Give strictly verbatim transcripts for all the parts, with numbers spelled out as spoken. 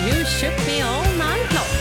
You shook me all night long.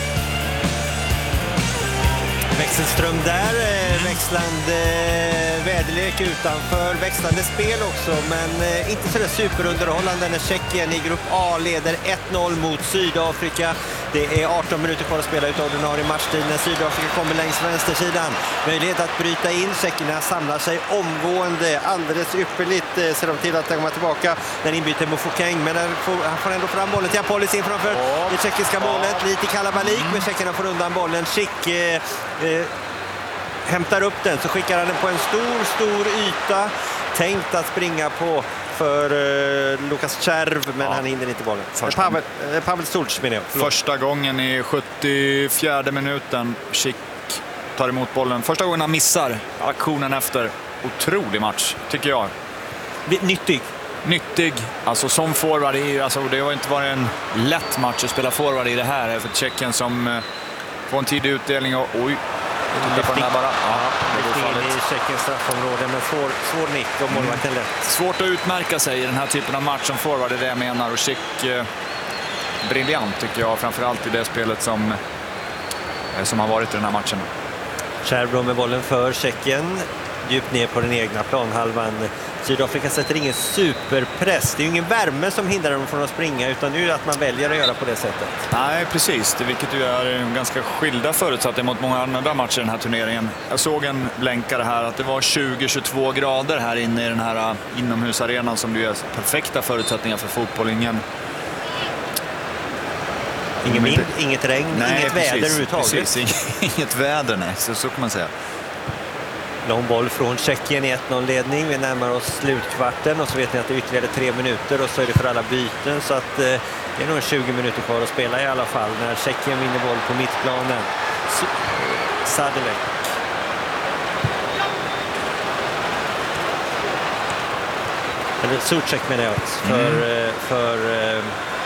Växelström där, växlande väderlek utanför, växlande spel också, men inte så där superunderhållande när Tjeckien i grupp A leder ett noll mot Sydafrika. Det är arton minuter kvar att spela ut ordinarie matchtid när Sydafrika kommer längs vänstersidan. Möjlighet att bryta in, tjeckerna samlar sig omgående, alldeles ypperligt ser de till att komma tillbaka. Den inbyter Mofokeng, men han får ändå fram bollen till Apolis in framför det tjeckiska målet. Lite kalabalik, men tjeckerna får undan bollen. Schick eh, eh, hämtar upp den, så skickar han den på en stor, stor yta. Tänkt att springa på för uh, Lukas Červ, men ja. han hinner inte bollen. Första. Pavel, uh, Pavel Stulc menar jag. Förlåt. Första gången i sjuttiofjärde minuten. Schick tar emot bollen. Första gången han missar aktionen efter. Otrolig match, tycker jag. Nyttig. Nyttig. Alltså som forward, är, alltså, det har inte varit en lätt match att spela forward i det här. För Tjeckien som uh, får en tidig utdelning och oj. Det på den här bara. Ja, det är i Tjeckiens straffområde, men svår, svår nick och målvakten lätt. Svårt att utmärka sig i den här typen av match som forward, är det jag menar. Och Schick eh, briljant tycker jag, framförallt i det spelet som, eh, som har varit i den här matchen. Červ med bollen för Tjeckien, djupt ner på den egna planhalvan. Sydafrika sätter ingen superpress. Det är ju ingen värme som hindrar dem från att springa, utan det är att man väljer att göra på det sättet. Nej, precis. Det, vilket ju är ganska skilda förutsättningar mot många andra matcher i den här turneringen. Jag såg en blänkare här att det var tjugo till tjugotvå grader här inne i den här inomhusarenan som ju är perfekta förutsättningar för fotboll. Ingen... Ingen vind, inget regn, nej, inget precis, väder överhuvudtaget. Precis, inget väder, nej. Så, så kan man säga. Lång boll från Tjeckien i ett noll-ledning. Vi närmar oss slutkvarten och så vet ni att det är ytterligare tre minuter och så är det för alla byten. Så att eh, det är nog tjugo minuter kvar att spela i alla fall när Tjeckien vinner boll på mittplanen. Sadilek. Eller Suchek menar jag. För... Mm. för eh,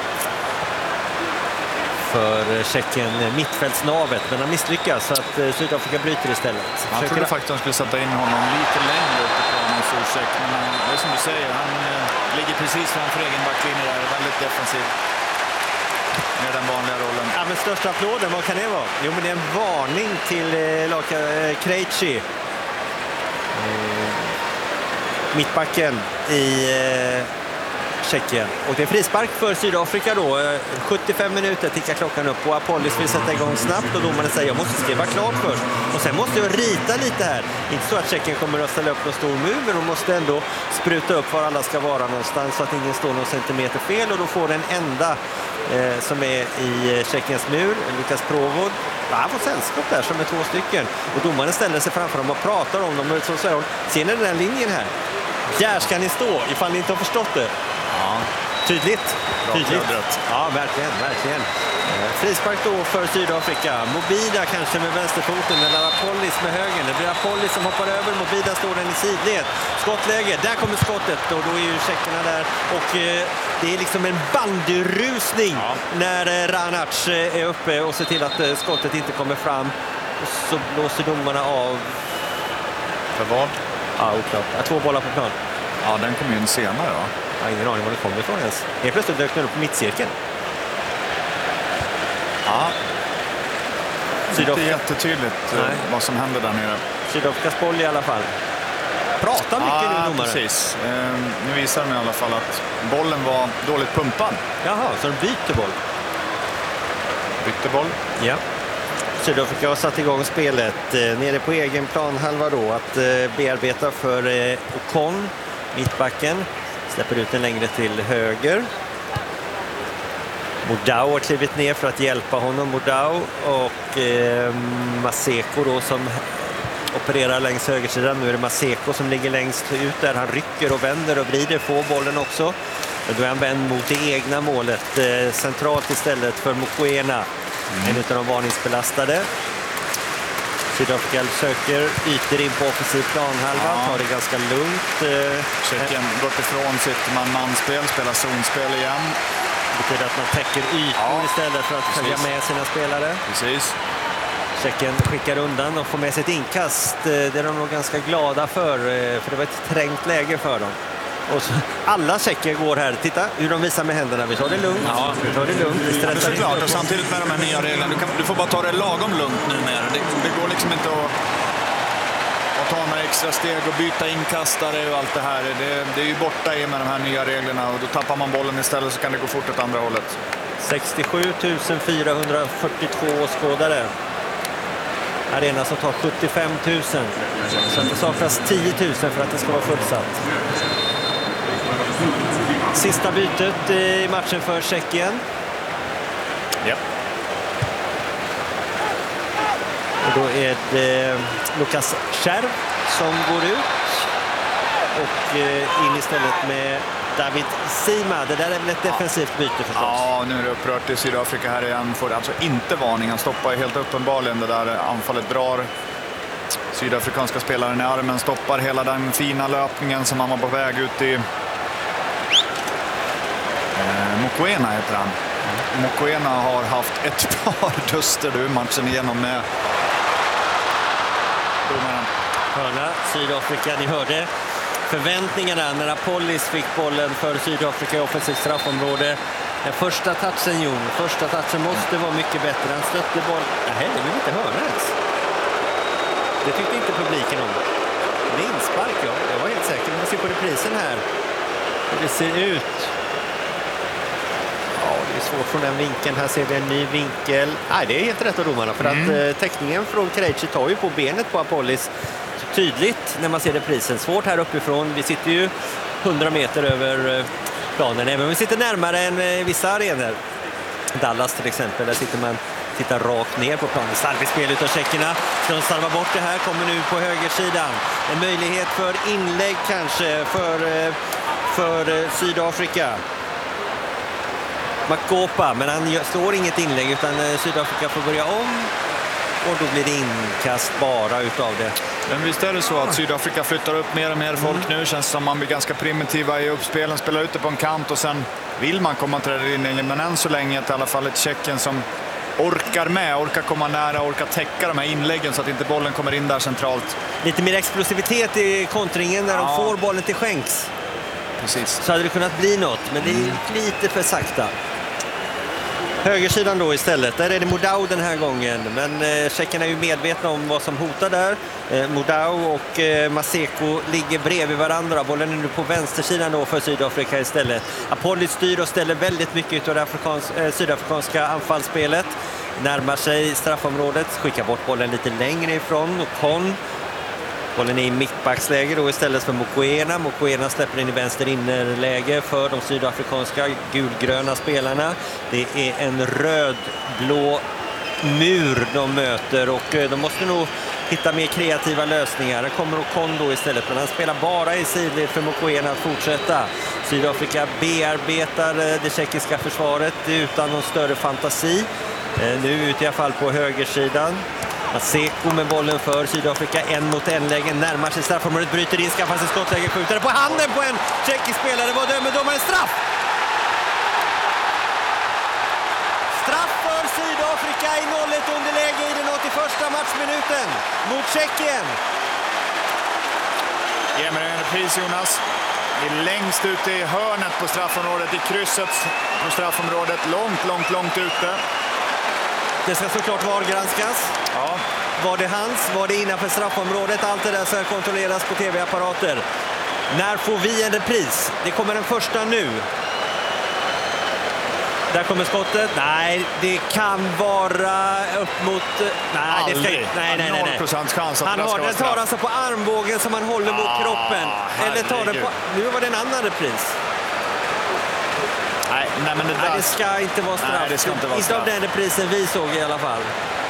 för Tjeckien mittfältsnavet, men han misslyckas så att Sydafrika bryter istället. Jag Försöker... trodde faktiskt att han skulle sätta in honom lite längre upp på planen, Suchek, men det är som du säger, han eh, ligger precis framför egen backlinje där, väldigt defensiv med den vanliga rollen. Ja, men största applåden, vad kan det vara? Jo, men det är en varning till eh, Laka eh, Krejci. Eh, mittbacken i eh, Tjeckien. Och det är frispark för Sydafrika då. sjuttiofem minuter tickar klockan upp och Apolis vill sätta igång snabbt och domaren säger jag måste skriva klart först. Och sen måste jag rita lite här. Inte så att Tjeckien kommer att ställa upp någon stor mur, men de måste ändå spruta upp var alla ska vara någonstans så att ingen står någon centimeter fel, och då får den enda eh, som är i Tjeckiens mur, Lukas Provod. Ja, han får sällskap där som är två stycken. Och domaren ställer sig framför dem och pratar om dem. Så säger hon, ser ni den här linjen här? Där ska ni stå ifall ni inte har förstått det. Ja. Tydligt. Tydligt. Ja, verkligen, verkligen. Frispark då för Sydafrika. Mobida kanske med vänsterfoten eller Apolis med höger. Det blir Apolis som hoppar över. Mobida står den i sidled. Skottläge. Där kommer skottet och då är ju tjeckerna där. Och eh, det är liksom en bandyrusning ja. när eh, Ranac är uppe och ser till att eh, skottet inte kommer fram. Och så blåser domarna av. För vad? Ja, oklart. Ja, två bollar på plan. Ja, den kommer ju in senare va? Jag har ingen aning var det kommer ifrån ens. Helt plötsligt dök den upp på mittcirkeln. Ja. Sydafrika. Det är jättetydligt Nej. vad som händer där nere. Sydafrikas boll i alla fall. Prata mycket ja, nu domare. Precis. Ehm, nu visar de i alla fall att bollen var dåligt pumpad. Jaha, så de byter boll. Byter boll. Ja. Sydafrika har satt igång spelet eh, nere på egen planhalva då. Att eh, bearbeta för eh, Ocon, mittbacken. Släpper ut den längre till höger. Modau har klivit ner för att hjälpa honom. Modau och eh, Maseko då som opererar längs högersidan. Nu är det Maseko som ligger längst ut där. Han rycker och vänder och vrider, får bollen också. Men då är han vänd mot det egna målet. Eh, centralt istället för Mokoena. Mm. En av de varningsbelastade. Sydafrika söker ytor in på offensiv planhalva. Ja. Tar det ganska lugnt. Tjeckien går ifrån sitt man-man-spel, spelar zonspel igen. Det betyder att man täcker ytor ja. istället för att Precis. följa med sina spelare. Precis. Tjeckien skickar undan och får med sitt inkast. Det är de nog ganska glada för, för det var ett trängt läge för dem. Och så, alla tjecker går här. Titta hur de visar med händerna. Vi tar det lugnt. Ja. Vi tar det lugnt. Vi Ja, stressar såklart. inte. Och samtidigt med de här nya reglerna, du, kan, du får bara ta det lagom lugnt numera. Det, det går liksom inte att, att ta några extra steg och byta inkastare och allt det här. Det, det är ju borta i med de här nya reglerna och då tappar man bollen istället så kan det gå fort åt andra hållet. sextiosju tusen fyrahundrafyrtiotvå åskådare. Arena som tar sjuttiofem tusen. Så att det saknas tio tusen för att det ska vara fullsatt. Sista bytet i matchen för Tjeckien. Ja. Och då är det Lukas Scherv som går ut. Och in istället med David Sima. Det där är väl ett defensivt byte förstås. Ja, nu är det upprört i Sydafrika här igen. Får alltså inte varning. Han stoppar helt uppenbarligen det där anfallet. Drar sydafrikanska spelaren i armen. Stoppar hela den fina löpningen som han var på väg ut i. Eh, Mokoena heter han. Mokoena har haft ett par duster du matchen igenom med domaren. Hörna, Sydafrika, ni hörde förväntningarna när Apollis fick bollen för Sydafrika i offensivt straffområde. Den första touchen, Jon. Första touchen måste vara mycket bättre. Han stötte boll. Nej, det vill inte höra ens. Det tyckte inte publiken om. Det är inspark, ja. Jag var helt säker. Man ser på reprisen här hur det ser ut. Ja, det är svårt från den vinkeln. Här ser vi en ny vinkel. Nej, det är helt rätt av domarna. För mm. att eh, täckningen från Krejci tar ju på benet på Apollis tydligt när man ser reprisen. Svårt här uppifrån. Vi sitter ju hundra meter över eh, planen. Även om vi sitter närmare än eh, vissa arenor. Dallas till exempel. Där sitter man tittar rakt ner på planen. Starkt spel utav tjeckerna. Ska de salva bort det här. Kommer nu på högersidan. En möjlighet för inlägg kanske för, eh, för eh, Sydafrika. Makopa, men han slår inget inlägg utan Sydafrika får börja om och då blir det inkast bara utav det. Men visst är det så att Sydafrika flyttar upp mer och mer folk nu. Känns som man blir ganska primitiva i uppspelen, spelar ute på en kant och sen vill man komma till inläggen. Men än så länge i alla fall ett Tjeckien som orkar med, orkar komma nära, orkar täcka de här inläggen så att inte bollen kommer in där centralt. Lite mer explosivitet i kontringen när ja. de får bollen till skänks. Precis. Så hade det kunnat bli något, men det är lite för sakta. Högersidan då istället, där är det Modau den här gången. Men eh, tjeckerna är ju medvetna om vad som hotar där. Eh, Modau och eh, Maseko ligger bredvid varandra. Bollen är nu på vänstersidan då för Sydafrika istället. Apolli styr och ställer väldigt mycket av det afrikans eh, sydafrikanska anfallsspelet. Närmar sig straffområdet, skickar bort bollen lite längre ifrån. Och Kon. Bollen är i mittbacksläge då istället för Mokoena. Mokoena släpper in i vänster innerläge för de sydafrikanska gulgröna spelarna. Det är en röd-blå mur de möter och de måste nog hitta mer kreativa lösningar. Det kommer Ocon då istället, men han spelar bara i sidled för Mokoena att fortsätta. Sydafrika bearbetar det tjeckiska försvaret utan någon större fantasi. Nu ut i alla fall på högersidan. Maseko med bollen för Sydafrika, en mot en lägen, närmar sig straffområdet, bryter in, skaffar sig skottläge, skjuter på handen på en tjeckisk spelare. Vad dömer domaren? Straff! Straff för Sydafrika i noll ett underläge i den åttioförsta matchminuten mot Tjeckien. Ge mig en repris, Jonas. Det är längst ute i hörnet på straffområdet, i krysset på straffområdet, långt, långt, långt ute. Det ska såklart vargranskas. Ja. Var det hans? Var det innanför straffområdet? Allt det där ska kontrolleras på tv-apparater. När får vi en repris? Det kommer den första nu. Där kommer skottet. Nej, det kan vara upp mot... Nej, det ska... nej, nej, nej, nej. noll procent chans att han har den tar alltså på armbågen som han håller mot ah, kroppen. Eller tar det på... Nu var det en annan repris. Nej, nej, men det, nej, det ska inte vara straff. Nej, det ska inte vara inte straff. av den reprisen vi såg i alla fall.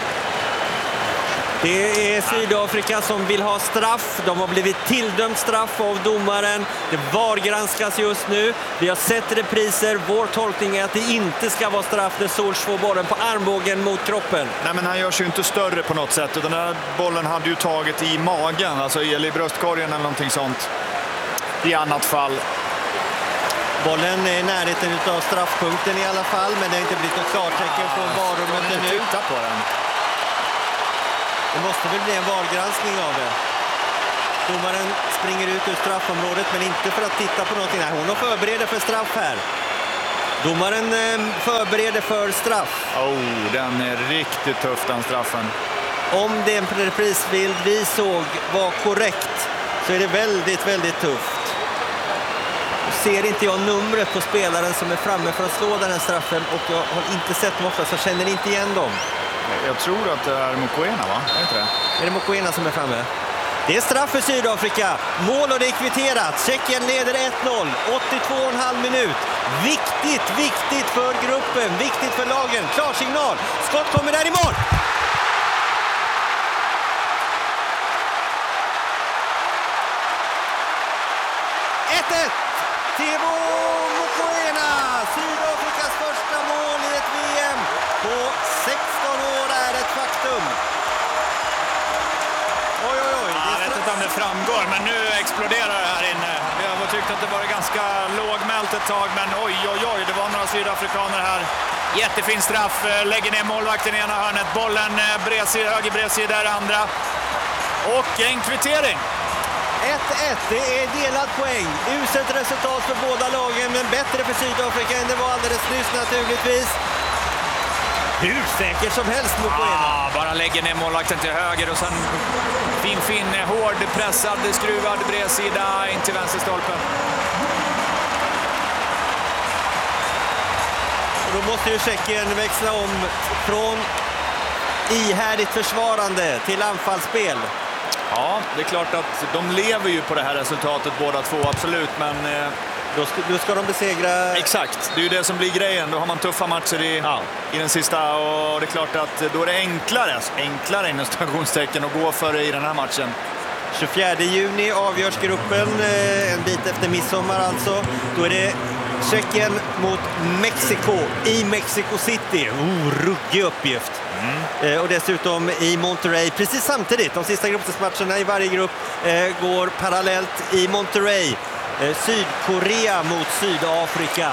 Det är Sydafrika som vill ha straff. De har blivit tilldömt straff av domaren. Det vargranskas just nu. Vi har sett repriser. Vår tolkning är att det inte ska vara straff när Solskjaer får bollen på armbågen mot kroppen. Nej, men han görs ju inte större på något sätt. Den där bollen hade ju tagit i magen, alltså i bröstkorgen eller någonting sånt. I annat fall. Bollen är i närheten av straffpunkten i alla fall, men det har inte blivit något klartecken från varummet nu. Titta på den. Det måste väl bli en vargranskning av det. Domaren springer ut ur straffområdet, men inte för att titta på någonting. Nej, hon förbereder för straff här. Domaren förbereder för straff. Oh, den är riktigt tuff, den straffen. Om den reprisbild vi såg var korrekt så är det väldigt, väldigt tufft. Ser inte jag numret på spelaren som är framme för att slå den här straffen, och jag har inte sett dem ofta, så jag känner inte igen dem. Jag tror att det är Mokoena, va? Är inte det? Är det Mokoena som är framme? Det är straff för Sydafrika. Mål och det är kvitterat. Tjeckien leder ett noll. åttiotvå och en halv minut. Viktigt, viktigt för gruppen. Viktigt för lagen. Klarsignal. Skott kommer där i mål. ett ett. Timo Mokoena. Sydafrikas första mål i ett V M på sexton år är ett faktum. Oj, oj, oj. Jag vet inte om det framgår, men nu exploderar det här inne. Vi har tyckt att det var ganska lågmält ett tag, men oj, oj, oj. Det var några sydafrikaner här. Jättefin straff. Lägger ner målvakten i ena hörnet. Bollen bredsida, höger bredsida där andra. Och en kvittering. ett ett, det är delad poäng. Uselt resultat för båda lagen, men bättre för Sydafrika än det var alldeles nyss naturligtvis. Hur säker som helst mot Mokoena. Ah, bara lägger ner målvakten till höger och sen fin, fin, hård, pressad, skruvad bredsida in till vänsterstolpen. Och då måste ju Tjeckien växla om från ihärdigt försvarande till anfallsspel. Ja, det är klart att de lever ju på det här resultatet båda två, absolut, men... Eh... Då ska, då ska de besegra... Exakt, det är ju det som blir grejen. Då har man tuffa matcher i, ja. i den sista, och det är klart att då är det enklare, enklare inom stationstecken att gå före i den här matchen. tjugofjärde juni avgörs gruppen, en bit efter midsommar alltså. Då är det Tjeckien mot Mexiko i Mexico City. Oh, ruggig uppgift. Mm. Och dessutom i Monterrey precis samtidigt. De sista gruppmatcherna i varje grupp går parallellt i Monterrey. Sydkorea mot Sydafrika.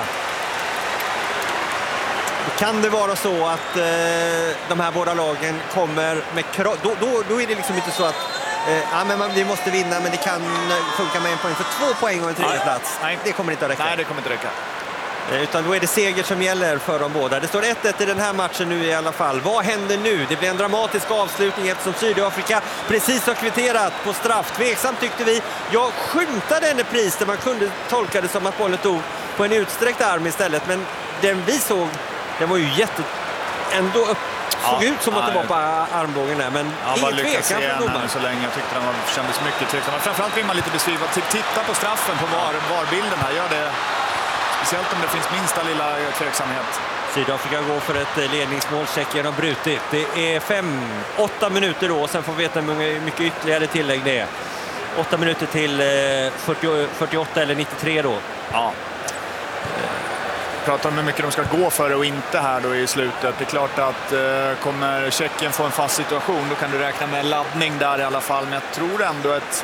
Kan det vara så att eh, de här båda lagen kommer med krav? Då, då, då är det liksom inte så att eh, ja, men man, vi måste vinna, men det kan funka med en poäng för två poäng och en tredje plats. Nej. Det kommer inte att räcka. Nej, det kommer inte räcka. Eh, utan då är det seger som gäller för de båda. Det står ett ett i den här matchen nu i alla fall. Vad händer nu? Det blir en dramatisk avslutning eftersom Sydafrika precis har kvitterat på straff. Tveksamt tyckte vi. Jag skymtade en pris där man kunde tolka det som att bollen tog på en utsträckt arm istället. Men den vi såg, den var ju jätte... ändå upp... såg ja, ut som att det var på armbågen där, men ja, ingen tvekan från domaren. Så länge jag tyckte den var, kändes mycket tveksam. Framförallt vill man lite beskriva, titta på straffen på var, varbilden här, gör det. Speciellt om det finns minsta lilla tveksamhet. Sydafrika går för ett ledningsmål. Tjeckien har brutit. Det är fem, åtta minuter då. Sen får vi veta hur mycket ytterligare tillägg det är. Åtta minuter till fyrtio, fyrtioåtta eller nittiotre då. Ja. Pratar om hur mycket de ska gå för och inte här då i slutet. Det är klart att eh, kommer Tjeckien få en fast situation, då kan du räkna med laddning där i alla fall. Men jag tror ändå att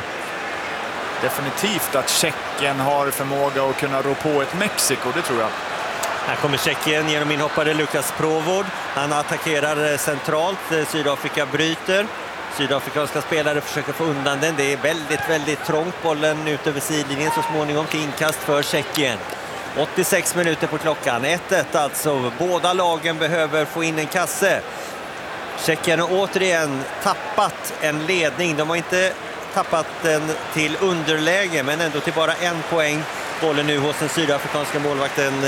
definitivt att Tjeckien har förmåga att kunna rå på ett Mexiko, det tror jag. Här kommer Tjeckien genom inhoppare Lukas Provod. Han attackerar centralt. Sydafrika bryter. Sydafrikanska spelare försöker få undan den. Det är väldigt, väldigt trångt. Bollen ut över sidlinjen så småningom till inkast för Tjeckien. åttiosex minuter på klockan. ett ett alltså. Båda lagen behöver få in en kasse. Tjeckien har återigen tappat en ledning. De har inte tappat den till underläge, men ändå till bara en poäng. Bollen nu hos den sydafrikanska målvakten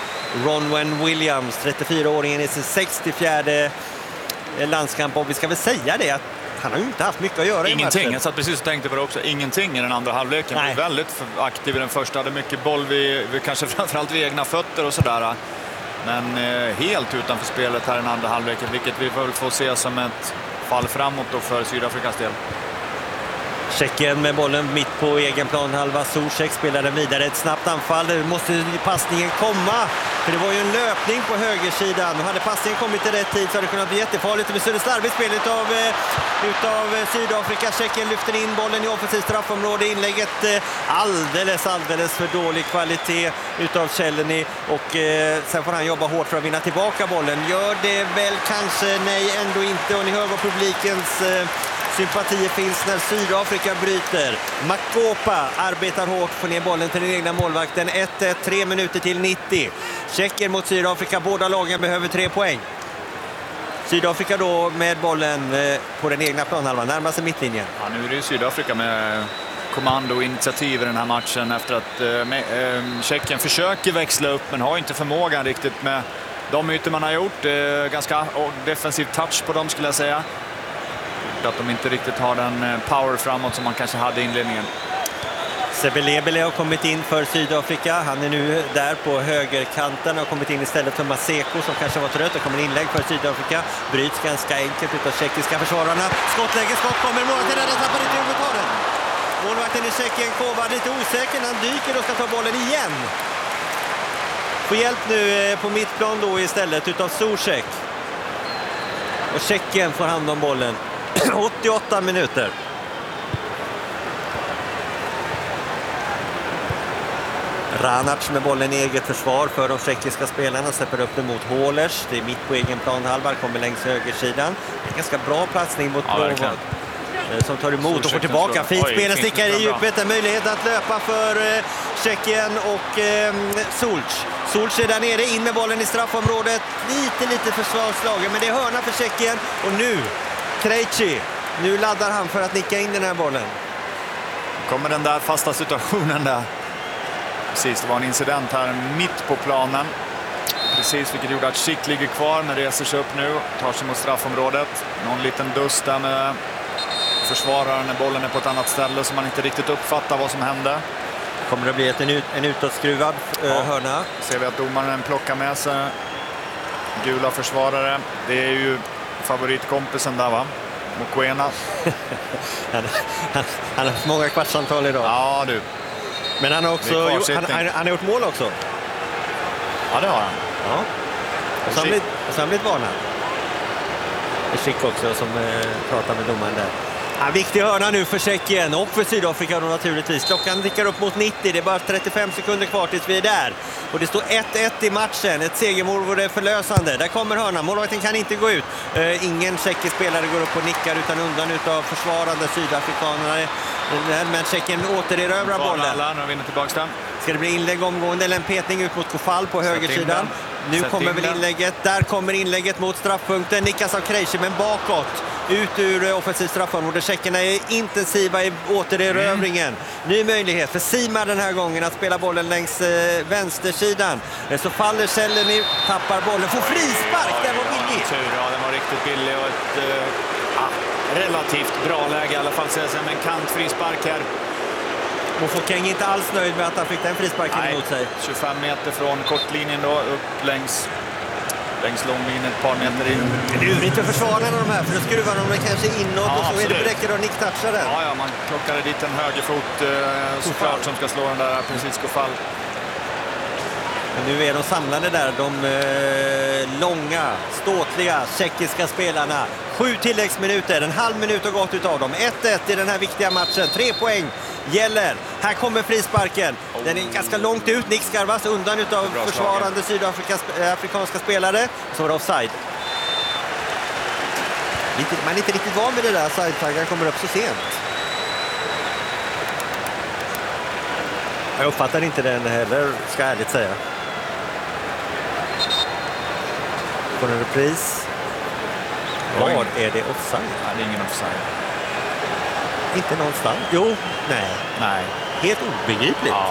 Ronwen Williams, trettiofyraåringen i sin sextiofjärde landskamp. Och vi ska väl säga det att han har ju inte haft mycket att göra Ingenting. i matchen. Jag satt precis och tänkte på det också. Ingenting i den andra halvleken. Han var väldigt aktiv i den första. Hade mycket boll vid, vid kanske framförallt vid egna fötter och sådär. Men eh, helt utanför spelet här i den andra halvleken. Vilket vi väl får se som ett fall framåt då för Sydafrikas del. Tjeckien med bollen mitt på egen plan. Halva Zuzek spelar den vidare. Ett snabbt anfall. Nu måste passningen komma. För det var ju en löpning på högersidan. Och hade passningen kommit i rätt tid så hade det kunnat bli jättefarligt. Det blir slarvigt spel utav, utav Sydafrika. Tjeckien lyfter in bollen i offensivt straffområde. Inlägget alldeles, alldeles för dålig kvalitet utav Celleny. Och eh, sen får han jobba hårt för att vinna tillbaka bollen. Gör det väl kanske? Nej, ändå inte. Och ni hör vad publikens... Eh, Sympatier finns när Sydafrika bryter. Makopa arbetar hårt, får ner bollen till den egna målvakten. ett ett, tre minuter till nittio. Tjeckien mot Sydafrika, båda lagen behöver tre poäng. Sydafrika då med bollen på den egna planhalvan, närmar sig mittlinjen. Ja, nu är det ju Sydafrika med kommando och initiativ i den här matchen efter att eh, Tjeckien försöker växla upp men har inte förmågan riktigt med de ytor man har gjort. Eh, ganska defensiv touch på dem skulle jag säga. Att de inte riktigt har den power framåt som man kanske hade i inledningen. Sebelebele har kommit in för Sydafrika. Han är nu där på högerkanten och har kommit in istället för Maseko som kanske var trött. Det kommer en inlägg för Sydafrika. Bryts ganska enkelt utav tjeckiska försvararna. Skottläge, skott kommer. Målvakten räddar, tappar inte huvudtalen. Målvakten i Tjeckien, Kovar, lite osäker när han dyker och ska ta bollen igen. Får hjälp nu på mittplan då istället utav Zuzek. Och Tjeckien får hand om bollen. åttioåtta minuter. Ranac med bollen i eget försvar för de tjeckiska spelarna, släpper upp det mot Hålers. Det är mitt på egen planhalva, kommer längs högersidan. En ganska bra platsning mot ja, Brovod som tar emot och får tillbaka. Fint spel, stickar i djupet. En möjlighet att löpa för eh, Tjeckien och eh, Sulc. Sulc är där nere, in med bollen i straffområdet. Lite, lite försvarslagen, men det är hörna för Tjeckien. Och nu, Krejci. Nu laddar han för att nicka in den här bollen. Kommer den där fasta situationen där. Precis, det var en incident här mitt på planen. Precis, vilket gjorde att Schick ligger kvar men reser sig upp nu. Tar sig mot straffområdet. Någon liten dust där med försvararen när bollen är på ett annat ställe så man inte riktigt uppfattar vad som hände. Kommer det bli ett, en, ut, en utåtskruvad ja. hörna. Ser vi att domaren plockar med sig gula försvarare. Det är ju favoritkompisen där, va? Mokoena. han, han, han har många kvartsamtal idag. Ja, du. Men han har också gjort, han, han, han har gjort mål också. Ja, det har han. Ja. Och så har han blivit, så han blivit varnad. Det är Schick också som eh, pratar med domaren där. En viktig hörna nu för Tjeckien och för Sydafrika då naturligtvis. Klockan tickar upp mot nittio, det är bara trettiofem sekunder kvar tills vi är där. Och det står ett ett i matchen, ett segermål vore förlösande. Där kommer hörnan, målvakten kan inte gå ut. Uh, ingen tjeckisk spelare går upp och nickar utan undan utav försvarande sydafrikanerna. Men Tjeckien återerövrar bollen. Alla, nu vinner tillbaka den. Ska det bli inlägg omgående eller en petning ut mot Kofall på högersidan? Nu Sätt kommer in väl inlägget. Där kommer inlägget mot straffpunkten. Nickas av Krejci men bakåt. Ut ur offensiv straffområde. Tjeckerna är intensiva i återerövringen. Mm. Ny möjlighet för Simar den här gången att spela bollen längs eh, vänstersidan. Så faller Källen i, tappar bollen. Får frispark, ja, den var billig. Ja, den var riktigt billig och ett eh, relativt bra läge i alla fall. Så med en kant frispark här. Mofokeng är inte alls nöjd med att han fick den frisparken Nej, emot sig. tjugofem meter från kortlinjen då, upp längs, längs långlinjen ett par meter in. Det är urigt för försvararna de här, för då skruvar de kanske inåt ja, och så absolut. Är det räcker att nick-toucha den. Ja, ja, man plockade dit en högerfot eh, såklart som ska slå den där precis Kofall. Men nu är de samlade där, de eh, långa, ståtliga tjeckiska spelarna. Sju tilläggsminuter, en halv minut har gått utav dem. ett ett i den här viktiga matchen, tre poäng gäller. Här kommer frisparken. Den är ganska långt ut. Nick skarvas undan utav försvarande sydafrikanska spelare. Så var det offside. Lite, man är inte riktigt van med det där. Sideflaggan kommer upp så sent. Jag uppfattar inte den heller, ska jag ärligt säga. På en repris. Var är det offside? Nej, det är ingen offside. Inte någonstans. Jo, nej. Nej. Helt obegripligt. Ja.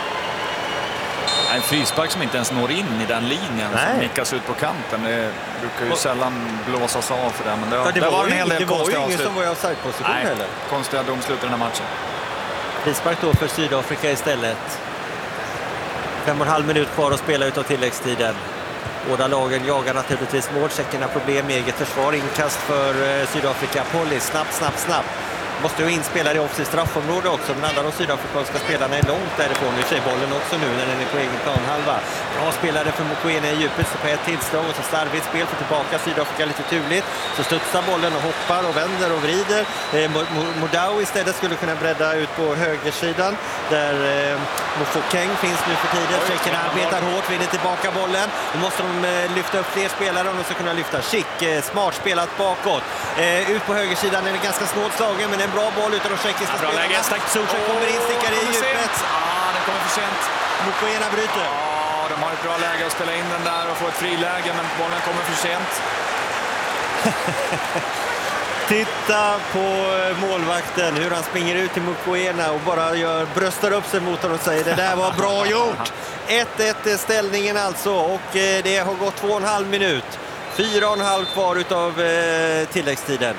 En frispark som inte ens når in i den linjen nej. Som nickas ut på kanten. Det brukar ju och, sällan blåsas av för det. Men det, ja, det, det var, var en hel del det konstiga var ju ingen avslut. som var i offside-position heller. Konstiga domslut i den här matchen. Frispark då för Sydafrika istället. Fem och en halv minut kvar att spela utav tilläggstiden. Båda lagen jagar naturligtvis mål. Tjeckerna problem med eget försvar. Inkast för Sydafrika. Polly snabbt, snabbt, snabbt. Måste ju inspelare i offensivt straffområde också, men alla de sydafrikanska spelarna är långt därifrån. Nu ser bollen också nu när den är på egen planhalva. Bra spelare för Mokoena i djupet, så på ett tillslag och så slarvigt spel för tillbaka Sydafrika lite turligt. Så studsar bollen och hoppar och vänder och vrider. Eh, Modau istället skulle kunna bredda ut på högersidan där eh, Mofokeng finns nu för tiden. Tjeckerna arbetar hårt, vinner tillbaka bollen. Nu måste de eh, lyfta upp fler spelare om de ska kunna lyfta. Schick, eh, smart spelat bakåt. Eh, ut på högersidan är det ganska snålt slagen, men en bra boll utav de tjeckiska ja, spelarna. Solskjaer kommer in, stickar i djupet. Ja, den kommer för sent. Mokoena bryter. Ja, de har ett bra läge att spela in den där och få ett friläge, men bollen kommer för sent. Titta på målvakten, hur han springer ut till Mokoena och bara gör, bröstar upp sig mot honom och säger det där var bra gjort. ett ett är ställningen alltså, och det har gått två och en halv minut. Fyra och en halv kvar utav eh, tilläggstiden.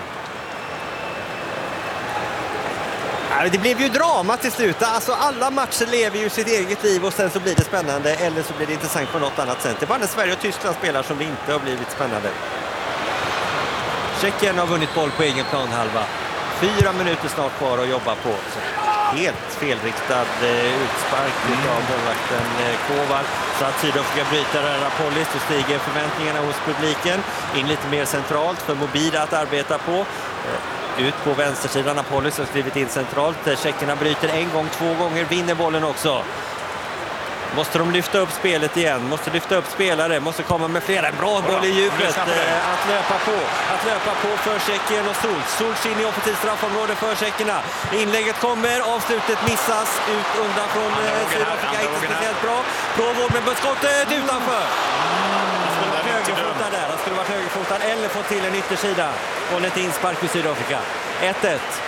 Det blev ju drama till slut. Alltså alla matcher lever ju sitt eget liv och sen så blir det spännande eller så blir det intressant på något annat sätt. Det är bara när Sverige och Tyskland spelar som det inte har blivit spännande. Tjeckien har vunnit boll på egen planhalva. Fyra minuter snart kvar att jobba på. Så helt felriktad eh, utspark mm. av målvakten eh, Kovar. Så att Sydafrika bryter Rapolis, så stiger förväntningarna hos publiken. In lite mer centralt för Mobida att arbeta på. Eh, ut på vänstersidan, Rapolis har skrivit in centralt. Tjeckerna bryter en gång, två gånger, vinner bollen också. Måste de lyfta upp spelet igen, måste lyfta upp spelare, måste komma med flera. Bra boll i djupet, eh, att löpa på, att löpa på för Tjeckien och Solz. Solz in i offensivt straffområde för tjeckerna. Inlägget kommer, avslutet missas ut undan från eh, Sydafrika, inte speciellt bra. Provård med skottet utanför. Han skulle varit högerfotad där, han skulle varit högerfotad eller fått till en yttersida. Bollen till inspark för Sydafrika. ett ett.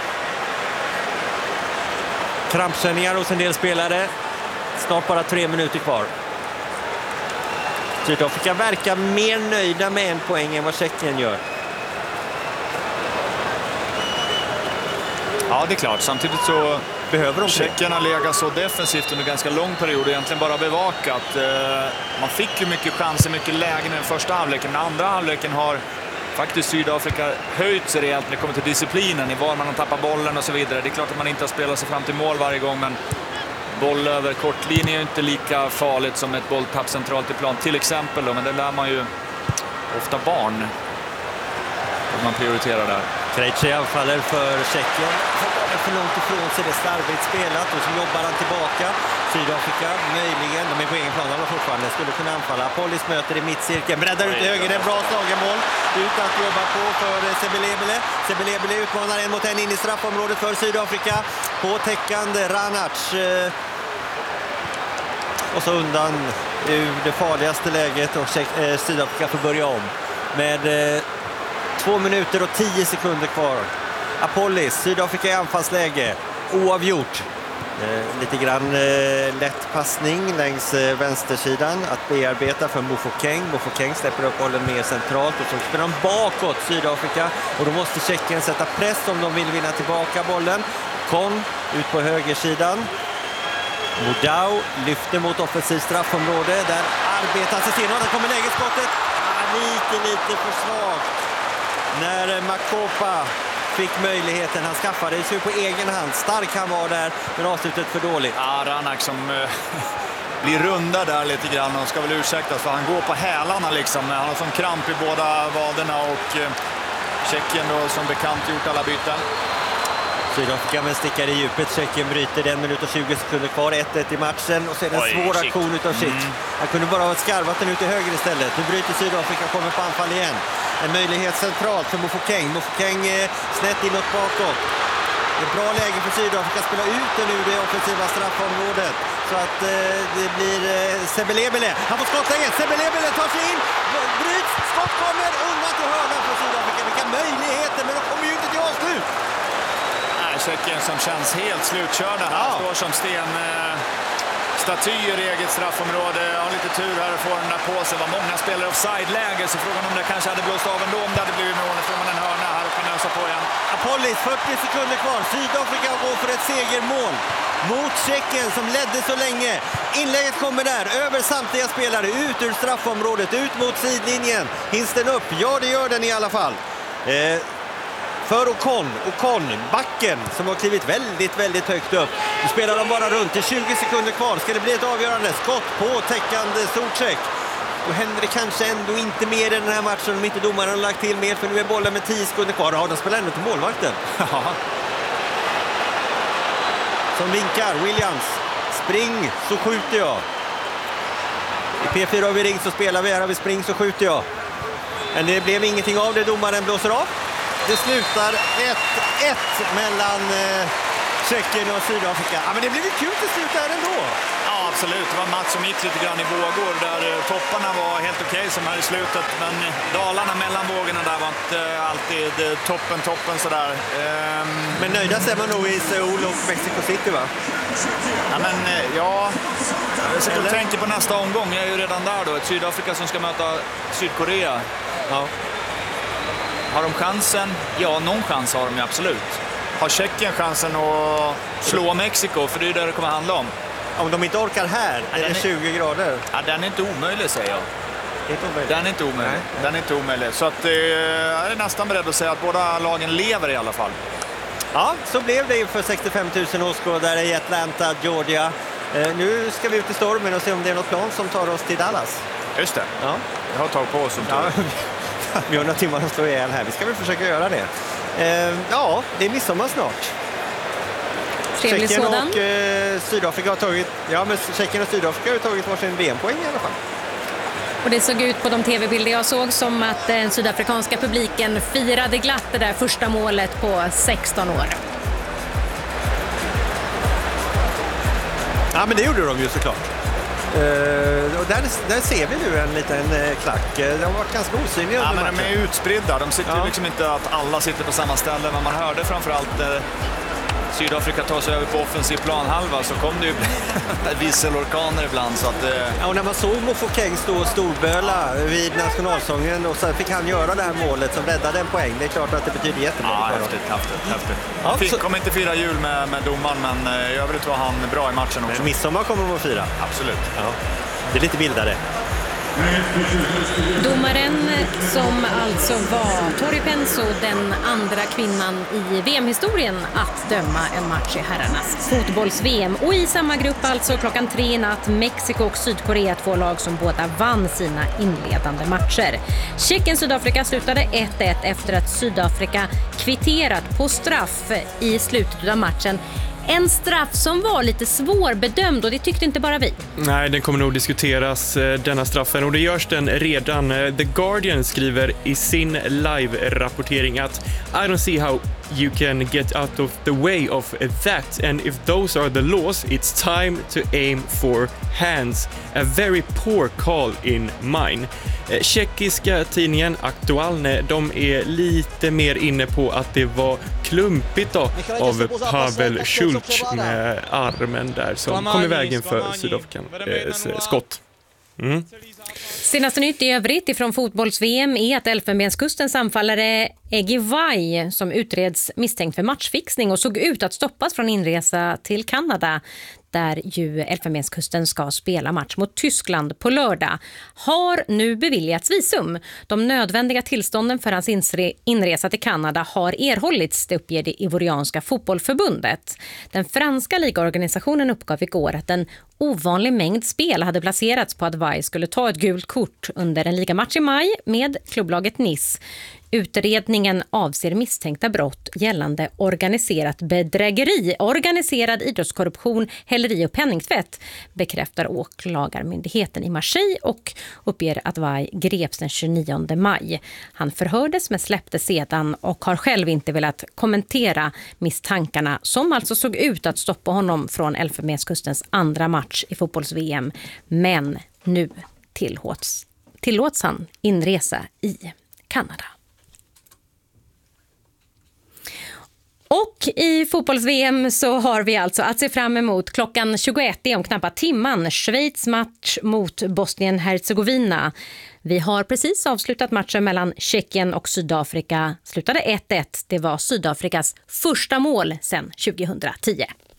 Krampkänningar hos en del spelare. Snart bara tre minuter kvar. Sydafrika verkar mer nöjda med en poäng än vad Tjeckien gör. Ja, det är klart. Samtidigt så behöver de Tjeckierna legat så defensivt under ganska lång period och egentligen bara bevakat. Man fick ju mycket chanser, mycket lägen i den första halvleken. Den andra halvleken har faktiskt Sydafrika höjt sig rejält när det kommer till disciplinen i var man har tappat bollen och så vidare. Det är klart att man inte har spelat sig fram till mål varje gång, men boll över kortlinje är ju inte lika farligt som ett bolltapp centralt i plan till exempel då, men det lär man ju ofta barn att man prioriterar där. Krejci anfaller för Tjeckien. För långt ifrån sig, det är slarvigt spelat och så jobbar han tillbaka. Sydafrika möjligen, de är på egen plan fortfarande, skulle kunna anfalla. Polis möter i mittcirkeln, breddar ut i höger, det är bra slagemål. Ut att jobba på för Sebelebele. Sebelebele utmanar en mot en in i straffområdet för Sydafrika. På täckande Ranac. Och så undan ur det farligaste läget och Sydafrika får börja om. Med två minuter och tio sekunder kvar. Apollis, Sydafrika i anfallsläge. Oavgjort. Eh, lite grann eh, lätt passning längs eh, vänstersidan att bearbeta för Mofokeng. Mofokeng släpper upp bollen mer centralt och så spelar de bakåt Sydafrika. Och då måste Tjeckien sätta press om de vill vinna tillbaka bollen. Kon ut på högersidan. Modau lyfter mot offensivt straffområde. Där arbetar sig sen och där kommer lägesskottet. Ah, lite, lite för svagt. När Makopa fick möjligheten, han skaffade sig på egen hand. Stark han var där, men avslutet för dåligt. Ja, Ranac som eh, blir runda där lite grann och ska väl ursäktas för han går på hälarna liksom. Han har som kramp i båda vaderna och eh, Tjeckien då som bekant gjort alla byten. Sydafrika men stickar i djupet. Tjeckien bryter en minut och tjugo sekunder kvar. ett ett i matchen och så är det en Oj, svår shit. aktion utav Schick. Mm. Han kunde bara ha skarvat den ut till höger istället. Nu bryter Sydafrika, kommer på anfall igen. En möjlighet centralt för Mofokeng. Mofokeng eh, snett inåt bakåt. Ett bra läge för Sydafrika att spela ut den ur det offensiva straffområdet. Så att eh, det blir eh, Sebelebele. Han får skottläget. Sebelebele tar sig in. Bryts. Skott kommer undan till hörnan för Sydafrika. Vilka möjligheter, men de kommer ju inte till avslut. Tjeckien som känns helt slutkörda här. Ja. Står som sten eh, statyer i eget straffområde. Har lite tur här och får den där på sig. Det var många spelare offside-läge, så frågan om det kanske hade blåst av ändå om det hade blivit mål. Nu får man en hörna här och kan ösa på igen. Apollis, fyrtio sekunder kvar. Sydafrika går för ett segermål mot Tjeckien som ledde så länge. Inlägget kommer där, över samtliga spelare. Ut ur straffområdet, ut mot sidlinjen. Hinns den upp? Ja, det gör den i alla fall. Eh, för Ocon. Ocon, backen som har klivit väldigt, väldigt högt upp. Nu spelar de bara runt, det är tjugo sekunder kvar. Ska det bli ett avgörande skott på täckande Souček? Då händer det kanske ändå inte mer i den här matchen om inte domaren har lagt till mer, för nu är bollen med tio sekunder kvar. Ja, de spelar ändå till målvakten. Som vinkar, Williams. Spring så skjuter jag. I P fyra har vi ring så spelar vi, här har vi spring så skjuter jag. Men det blev ingenting av det, domaren blåser av. Det slutar ett ett mellan eh, Tjeckien och Sydafrika. Ja, men det blev ju kul till slut här ändå. Ja, absolut. Det var en match som gick lite grann i vågor där eh, topparna var helt okej okay, som här i slutet. Men dalarna mellan vågorna där var inte eh, alltid eh, toppen, toppen sådär. Ehm... Men nöjda ser man nog i Seoul och Mexico City, va? Ja, men eh, ja... Jag sitter och tänker på nästa omgång. Jag är ju redan där då. Ett Sydafrika som ska möta Sydkorea. Ja. Har de chansen? Ja, någon chans har de ju absolut. Har Tjeckien chansen att slå Mexiko? För det är det det kommer handla om. Om de inte orkar här, ja, är det tjugo grader. Ja, den är inte omöjlig, säger jag. Det är inte omöjlig. Den är inte omöjlig. Nej. Den är inte omöjlig. Så att, eh, jag är nästan beredd att säga att båda lagen lever i alla fall. Ja, så blev det ju för sextiofem tusen åskådare i Atlanta, Georgia. Eh, nu ska vi ut i stormen och se om det är något plan som tar oss till Dallas. Just det. Ja. Jag har tagit på oss som ja. Vi har några timmar att slå ihjäl här. Vi ska väl försöka göra det. Eh, ja, det är midsommar snart. Trevlig Tjeckien sådan. och eh, Sydafrika har tagit... Ja, men Tjeckien och Sydafrika har tagit varsin V M-poäng i alla fall. Och det såg ut på de tv-bilder jag såg som att den sydafrikanska publiken firade glatt det där första målet på sexton år. Ja, men det gjorde de ju såklart. Uh, och där, där ser vi nu en liten uh, klack. De har varit ganska osynliga. Ja, men de är utspridda. De sitter ja. liksom inte att alla sitter på samma ställe. Men man hörde framförallt uh, Sydafrika tar sig över på offensiv planhalva, så kom det ju visselorkaner ibland. Så att, uh... ja, och när man såg Mofokeng stå och storböla vid nationalsången och så fick han göra det här målet som räddade en poäng. Det är klart att det betyder jättemycket. Ja, häftigt, häftigt, häftigt. Ja, Fick, så... kommer inte fira jul med, med domaren, men uh, i övrigt var han bra i matchen också. Men midsommar kommer de att fira. Absolut. Ja. Det är lite vildare. Domaren som alltså var Tori Penso, den andra kvinnan i V M-historien att döma en match i herrarnas fotbolls-V M. Och i samma grupp alltså klockan tre i natt Mexiko och Sydkorea, två lag som båda vann sina inledande matcher. Tjeckien-Sydafrika slutade ett ett efter att Sydafrika kvitterat på straff i slutet av matchen. En straff som var lite svårbedömd, och det tyckte inte bara vi. Nej, den kommer nog diskuteras, denna straffen, och det görs den redan. The Guardian skriver i sin live-rapportering att I don't see how you can get out of the way of that, and if those are the laws, it's time to aim for hands. A very poor call in mine. Tjeckiska tidningen Aktualne, de är lite mer inne på att det var klumpigt då av Pavel Schultz med armen där som kom i vägen för Sydafrikans eh, skott. Mm. Senaste nytt i övrigt ifrån fotbolls-V M är att Elfenbenskustens anfallare Egi Vai, som utreds misstänkt för matchfixning och såg ut att stoppas från inresa till Kanada, där ju Elfenbenskusten ska spela match mot Tyskland på lördag, har nu beviljats visum. De nödvändiga tillstånden för hans inresa till Kanada har erhållits, det uppger det ivorianska fotbollförbundet. Den franska ligaorganisationen uppgav igår att en ovanlig mängd spel hade placerats på att Vai skulle ta ett gult kort under en ligamatch i maj med klubblaget Nice. Utredningen avser misstänkta brott gällande organiserat bedrägeri, organiserad idrottskorruption, häleri och penningtvätt, bekräftar åklagarmyndigheten i Marseille och uppger att Vai greps den tjugonionde maj. Han förhördes men släpptes sedan och har själv inte velat kommentera misstankarna som alltså såg ut att stoppa honom från Elfenbenskustens andra match i fotbolls-V M. Men nu tillåts, tillåts han inresa i Kanada. Och i fotbolls-V M så har vi alltså att se fram emot klockan tjugoett, det är om knappt timman, Schweiz match mot Bosnien-Herzegovina. Vi har precis avslutat matchen mellan Tjeckien och Sydafrika. Slutade ett ett. Det var Sydafrikas första mål sedan tjugohundratio.